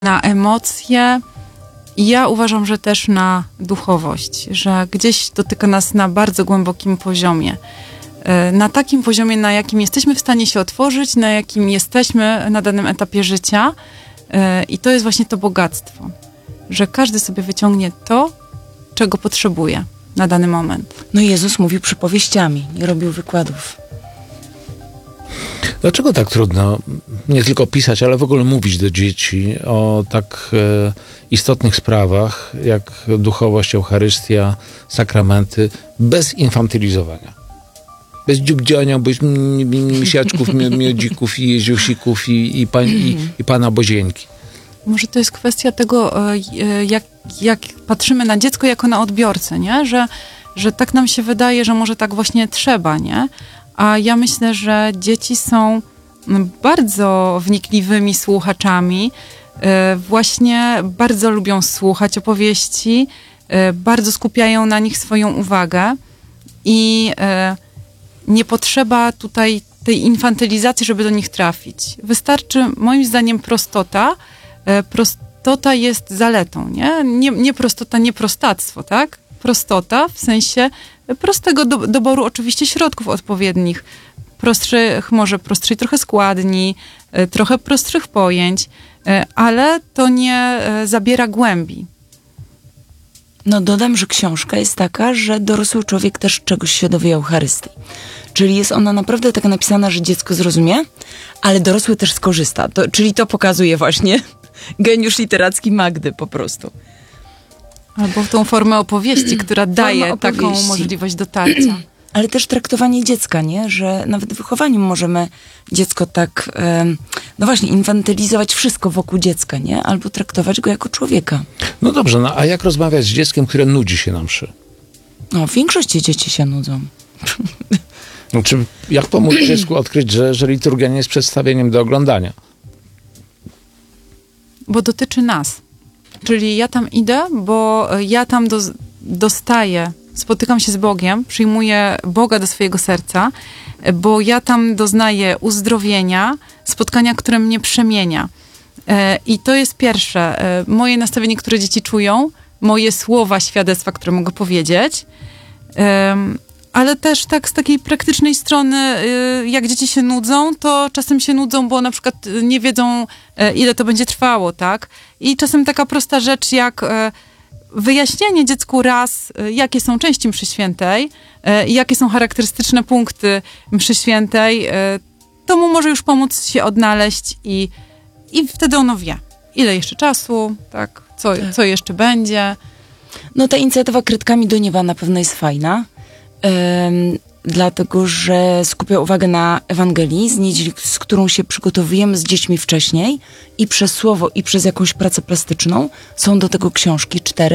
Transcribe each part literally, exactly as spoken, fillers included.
na emocje i ja uważam, że też na duchowość, że gdzieś dotyka nas na bardzo głębokim poziomie. Na takim poziomie, na jakim jesteśmy w stanie się otworzyć, na jakim jesteśmy na danym etapie życia. I to jest właśnie to bogactwo, że każdy sobie wyciągnie to, czego potrzebuje na dany moment. No Jezus mówił przypowieściami, nie robił wykładów. Dlaczego tak trudno nie tylko pisać, ale w ogóle mówić do dzieci o tak e, istotnych sprawach, jak duchowość, Eucharystia, sakramenty, bez infantylizowania? Bez dziubdziania, bez misiaczków, miodzików i jeziusików i, i, pan, i, i Pana Bozieńki. Może to jest kwestia tego, jak, jak patrzymy na dziecko jako na odbiorcę, nie? Że, że tak nam się wydaje, że może tak właśnie trzeba, nie? A ja myślę, że dzieci są bardzo wnikliwymi słuchaczami, właśnie bardzo lubią słuchać opowieści, bardzo skupiają na nich swoją uwagę i nie potrzeba tutaj tej infantylizacji, żeby do nich trafić. Wystarczy, moim zdaniem, prostota. Prostota jest zaletą, nie? Nie, nie prostota, nie prostactwo, tak? Prostota w sensie prostego do, doboru oczywiście środków odpowiednich. Prostszych, może prostszej trochę składni, trochę prostszych pojęć, ale to nie zabiera głębi. No dodam, że książka jest taka, że dorosły człowiek też czegoś się dowie o Eucharystii. Czyli jest ona naprawdę tak napisana, że dziecko zrozumie, ale dorosły też skorzysta. To, czyli to pokazuje właśnie geniusz literacki Magdy po prostu. Albo tą formę opowieści, która daje opowieści. Taką możliwość dotarcia. Ale też traktowanie dziecka, nie? Że nawet w wychowaniu możemy dziecko tak, no właśnie, infantylizować wszystko wokół dziecka, nie? Albo traktować go jako człowieka. No dobrze, no a jak rozmawiać z dzieckiem, które nudzi się na mszy? No, w większości dzieci się nudzą. No, czy jak pomóc dziecku odkryć, że, że liturgia nie jest przedstawieniem do oglądania? Bo dotyczy nas. Czyli ja tam idę, bo ja tam do, dostaję, spotykam się z Bogiem, przyjmuję Boga do swojego serca, bo ja tam doznaję uzdrowienia, spotkania, które mnie przemienia. I to jest pierwsze, moje nastawienie, które dzieci czują, moje słowa świadectwa, które mogę powiedzieć, ale też tak z takiej praktycznej strony, jak dzieci się nudzą, to czasem się nudzą, bo na przykład nie wiedzą, ile to będzie trwało, tak? I czasem taka prosta rzecz jak wyjaśnienie dziecku raz, jakie są części mszy świętej, jakie są charakterystyczne punkty mszy świętej, to mu może już pomóc się odnaleźć i, i wtedy ono wie, ile jeszcze czasu, tak? Co, tak. co jeszcze będzie. No ta inicjatywa Krytkami do Nieba na pewno jest fajna. Um, dlatego, że skupia uwagę na Ewangelii, z niedzieli, z którą się przygotowujemy z dziećmi wcześniej i przez słowo, i przez jakąś pracę plastyczną. Są do tego książki, cztery.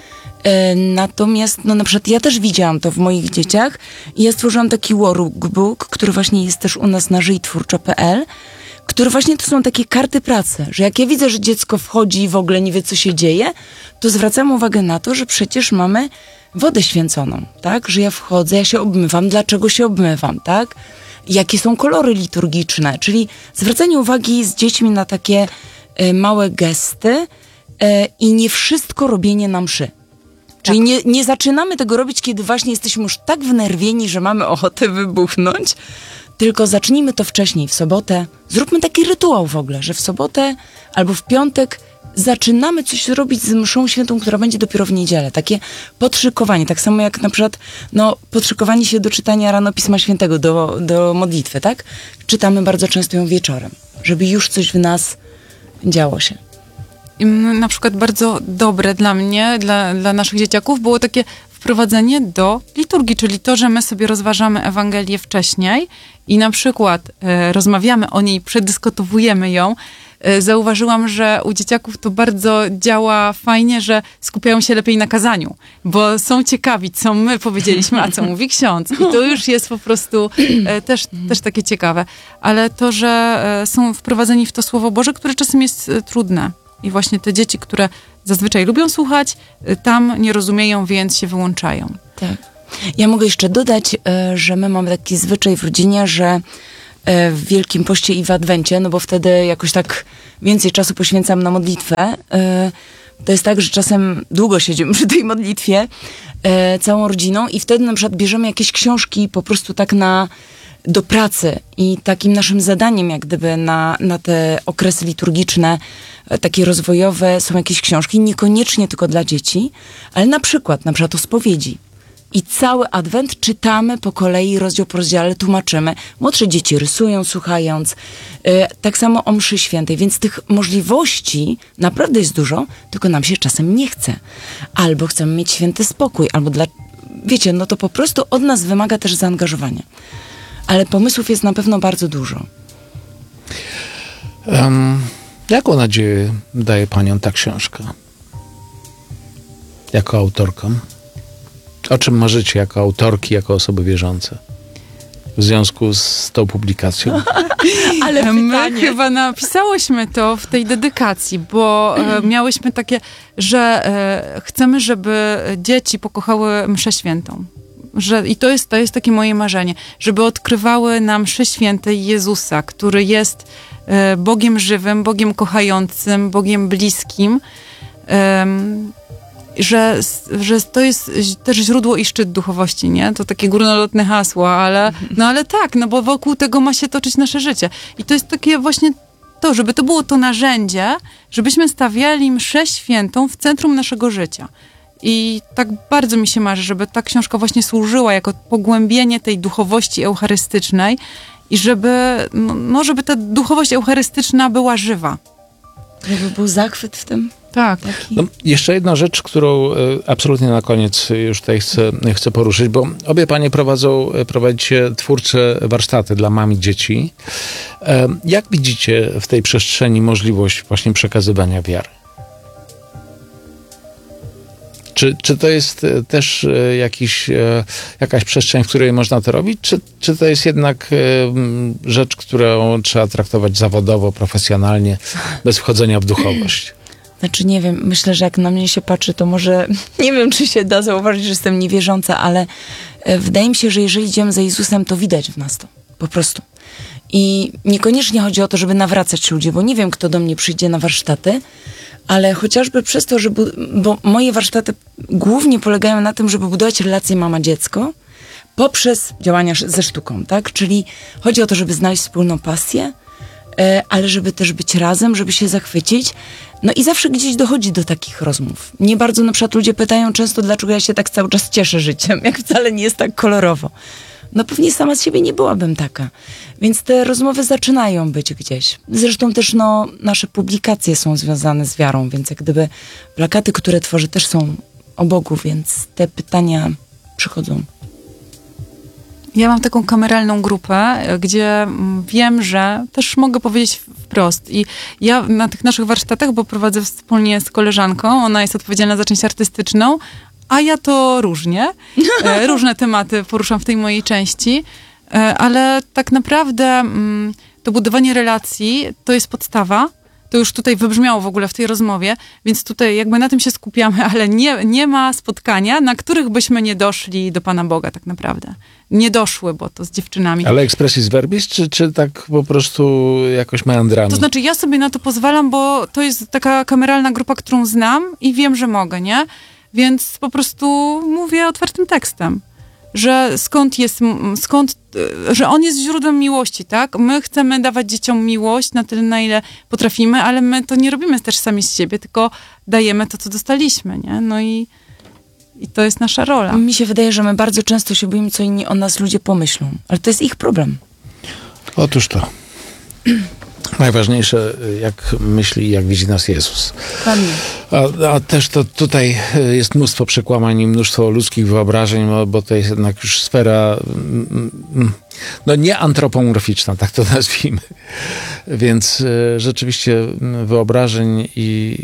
E, natomiast, no na przykład ja też widziałam to w moich dzieciach i ja stworzyłam taki workbook, który właśnie jest też u nas na żyjtwórczo kropka pe el, który właśnie to są takie karty pracy, że jak ja widzę, że dziecko wchodzi i w ogóle nie wie, co się dzieje, to zwracam uwagę na to, że przecież mamy wodę święconą, tak? Że ja wchodzę, ja się obmywam, dlaczego się obmywam, tak? Jakie są kolory liturgiczne, czyli zwracanie uwagi z dziećmi na takie y, małe gesty y, i nie wszystko robienie na mszy. Czyli tak. nie, nie zaczynamy tego robić, kiedy właśnie jesteśmy już tak wnerwieni, że mamy ochotę wybuchnąć, tylko zacznijmy to wcześniej, w sobotę. Zróbmy taki rytuał w ogóle, że w sobotę albo w piątek zaczynamy coś robić z mszą świętą, która będzie dopiero w niedzielę. Takie podszykowanie. Tak samo jak na przykład no, podszykowanie się do czytania rano Pisma Świętego, do, do modlitwy, tak? Czytamy bardzo często ją wieczorem, żeby już coś w nas działo się. Na przykład bardzo dobre dla mnie, dla, dla naszych dzieciaków było takie wprowadzenie do liturgii, czyli to, że my sobie rozważamy Ewangelię wcześniej i na przykład e, rozmawiamy o niej, przedyskutowujemy ją. E, zauważyłam, że u dzieciaków to bardzo działa fajnie, że skupiają się lepiej na kazaniu, bo są ciekawi, co my powiedzieliśmy, a co mówi ksiądz. I to już jest po prostu e, też, też takie ciekawe. Ale to, że e, są wprowadzeni w to Słowo Boże, które czasem jest e, trudne. I właśnie te dzieci, które zazwyczaj lubią słuchać, tam nie rozumieją, więc się wyłączają. Tak. Ja mogę jeszcze dodać, że my mamy taki zwyczaj w rodzinie, że e, w Wielkim Poście i w Adwencie, no bo wtedy jakoś tak więcej czasu poświęcam na modlitwę. E, to jest tak, że czasem długo siedzimy przy tej modlitwie e, całą rodziną i wtedy na przykład bierzemy jakieś książki po prostu tak na do pracy i takim naszym zadaniem jak gdyby na, na te okresy liturgiczne, takie rozwojowe są jakieś książki, niekoniecznie tylko dla dzieci, ale na przykład, na przykład o spowiedzi. I cały Adwent czytamy po kolei, rozdział po rozdziale, tłumaczymy. Młodsze dzieci rysują, słuchając. Yy, tak samo o mszy świętej. Więc tych możliwości naprawdę jest dużo, tylko nam się czasem nie chce. Albo chcemy mieć święty spokój, albo dla... Wiecie, no to po prostu od nas wymaga też zaangażowania. Ale pomysłów jest na pewno bardzo dużo. Um, jaką nadzieję daje panią ta książka? Jako autorką? O czym marzycie jako autorki, jako osoby wierzące? W związku z tą publikacją? Ale my chyba napisałyśmy to w tej dedykacji, bo e, miałyśmy takie, że e, chcemy, żeby dzieci pokochały mszę świętą. Że, I to jest, to jest takie moje marzenie, żeby odkrywały nam mszy świętej Jezusa, który jest e, Bogiem żywym, Bogiem kochającym, Bogiem bliskim. E, Że, że to jest też źródło i szczyt duchowości, nie? To takie górnolotne hasło, ale, no ale tak, no bo wokół tego ma się toczyć nasze życie. I to jest takie właśnie to, żeby to było to narzędzie, żebyśmy stawiali mszę świętą w centrum naszego życia. I tak bardzo mi się marzy, żeby ta książka właśnie służyła jako pogłębienie tej duchowości eucharystycznej i żeby, no, no żeby ta duchowość eucharystyczna była żywa. Żeby był zachwyt w tym. Tak. No, jeszcze jedna rzecz, którą absolutnie na koniec już tutaj chcę, chcę poruszyć, bo obie panie prowadzą, prowadzicie twórcze warsztaty dla mam i dzieci. Jak widzicie w tej przestrzeni możliwość właśnie przekazywania wiary? Czy, czy to jest też jakiś, jakaś przestrzeń, w której można to robić, czy, czy to jest jednak rzecz, którą trzeba traktować zawodowo, profesjonalnie, bez wchodzenia w duchowość? Znaczy nie wiem, myślę, że jak na mnie się patrzy, to może nie wiem, czy się da zauważyć, że jestem niewierząca, ale wydaje mi się, że jeżeli idziemy za Jezusem, to widać w nas to. Po prostu. I niekoniecznie chodzi o to, żeby nawracać ludzi, bo nie wiem, kto do mnie przyjdzie na warsztaty, ale chociażby przez to, że bu- bo moje warsztaty głównie polegają na tym, żeby budować relacje mama-dziecko poprzez działania ze sztuką, tak? Czyli chodzi o to, żeby znaleźć wspólną pasję, e, ale żeby też być razem, żeby się zachwycić. No i zawsze gdzieś dochodzi do takich rozmów. Mnie bardzo na przykład ludzie pytają często, dlaczego ja się tak cały czas cieszę życiem, jak wcale nie jest tak kolorowo. No pewnie sama z siebie nie byłabym taka. Więc te rozmowy zaczynają być gdzieś. Zresztą też no, nasze publikacje są związane z wiarą, więc jak gdyby plakaty, które tworzę, też są o Bogu, więc te pytania przychodzą. Ja mam taką kameralną grupę, gdzie wiem, że też mogę powiedzieć wprost. I ja na tych naszych warsztatach, bo prowadzę wspólnie z koleżanką, ona jest odpowiedzialna za część artystyczną, a ja to różnie. E, różne tematy poruszam w tej mojej części, e, ale tak naprawdę mm, to budowanie relacji to jest podstawa. To już tutaj wybrzmiało w ogóle w tej rozmowie, więc tutaj jakby na tym się skupiamy, ale nie, nie ma spotkania, na których byśmy nie doszli do Pana Boga tak naprawdę. Nie doszły, bo to z dziewczynami. Ale expressis verbis, czy, czy tak po prostu jakoś meandrami? To znaczy ja sobie na to pozwalam, bo to jest taka kameralna grupa, którą znam i wiem, że mogę, nie? Więc po prostu mówię otwartym tekstem, że skąd jest, skąd, że on jest źródłem miłości, tak? My chcemy dawać dzieciom miłość na tyle, na ile potrafimy, ale my to nie robimy też sami z siebie, tylko dajemy to, co dostaliśmy, nie? No i, i to jest nasza rola. Mi się wydaje, że my bardzo często się boimy, co inni o nas ludzie pomyślą, ale to jest ich problem. Otóż to. Najważniejsze, jak myśli i jak widzi nas Jezus. A, a też to tutaj jest mnóstwo przekłamań i mnóstwo ludzkich wyobrażeń, bo to jest jednak już sfera no nie antropomorficzna, tak to nazwijmy. Więc rzeczywiście wyobrażeń i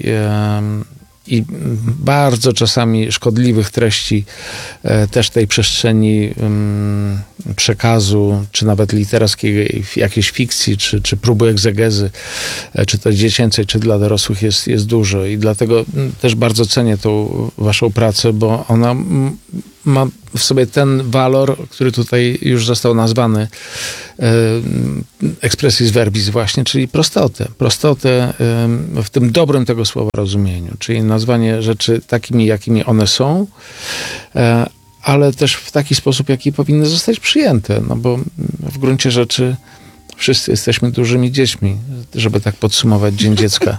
i bardzo czasami szkodliwych treści e, też tej przestrzeni um, przekazu, czy nawet literackiej jakiejś fikcji, czy, czy próby egzegezy, e, czy to dziecięcej, czy dla dorosłych jest, jest dużo i dlatego m, też bardzo cenię tą waszą pracę, bo ona m, ma w sobie ten walor, który tutaj już został nazwany e, expressis verbis właśnie, czyli prostotę. Prostotę e, w tym dobrym tego słowa rozumieniu, czyli nazwanie rzeczy takimi, jakimi one są, e, ale też w taki sposób, jaki powinny zostać przyjęte, no bo w gruncie rzeczy wszyscy jesteśmy dużymi dziećmi, żeby tak podsumować Dzień Dziecka.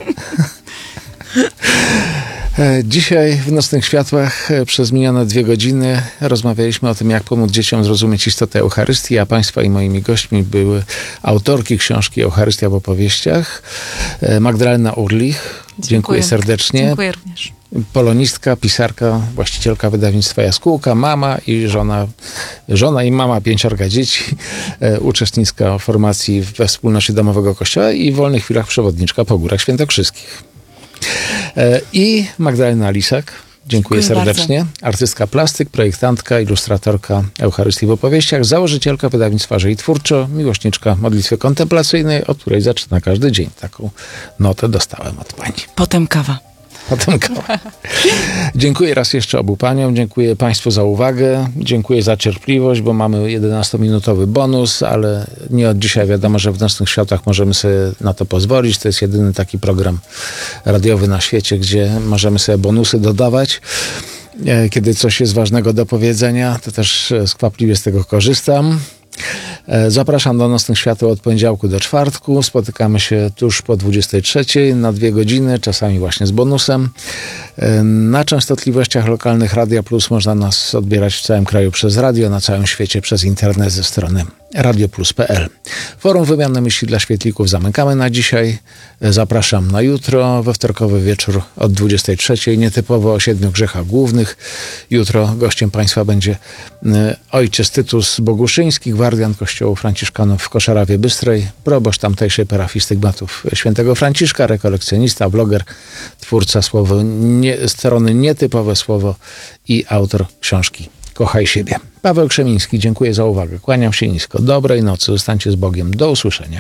Dzisiaj w Nocnych Światłach przez minione dwie godziny rozmawialiśmy o tym, jak pomóc dzieciom zrozumieć istotę Eucharystii, a Państwa i moimi gośćmi były autorki książki Eucharystia w opowieściach, Magdalena Urlich. Dziękuję, Dziękuję serdecznie. Dziękuję również. Polonistka, pisarka, właścicielka wydawnictwa Jaskółka, mama i żona, żona i mama pięciorga dzieci, e, uczestniczka formacji we wspólnocie domowego kościoła i w wolnych chwilach przewodniczka po Górach Świętokrzyskich. E, I Magdalena Lisak. Dziękuję, Dziękuję serdecznie. Bardzo. Artystka plastyk, projektantka, ilustratorka Eucharystii w opowieściach, założycielka wydawnictwa Żyj Twórczo, miłośniczka modlitwy kontemplacyjnej, od której zaczyna każdy dzień. Taką notę dostałem od pani. Potem kawa. Potem kawa. Dziękuję raz jeszcze obu paniom, dziękuję Państwu za uwagę, dziękuję za cierpliwość, bo mamy jedenastominutowy bonus, ale nie od dzisiaj wiadomo, że w Nocnych Światłach możemy sobie na to pozwolić. To jest jedyny taki program radiowy na świecie, gdzie możemy sobie bonusy dodawać. Kiedy coś jest ważnego do powiedzenia, to też skwapliwie z tego korzystam. Zapraszam do Nocnych Świateł od poniedziałku do czwartku. Spotykamy się tuż po dwudziestej trzeciej na dwie godziny, czasami właśnie z bonusem. Na częstotliwościach lokalnych Radia Plus można nas odbierać w całym kraju przez radio, na całym świecie przez internet ze strony radioplus kropka p l. Forum Wymiany Myśli dla Świetlików zamykamy na dzisiaj. Zapraszam na jutro, we wtorkowy wieczór od dwudziestej trzeciej, nietypowo o siedmiu grzechach głównych. Jutro gościem Państwa będzie ojciec Tytus Boguszyński, gwardian Kościołu Franciszkanów w Koszarawie Bystrej, proboszcz tamtejszej parafii Stygmatów Świętego Franciszka, rekolekcjonista, bloger, twórca słowo, nie, strony Nietypowe Słowo i autor książki Kochaj siebie. Paweł Krzemiński, dziękuję za uwagę. Kłaniam się nisko. Dobrej nocy. Zostańcie z Bogiem. Do usłyszenia.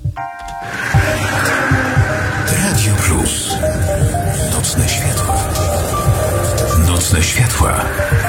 Radio Plus. Nocne światła. Nocne światła.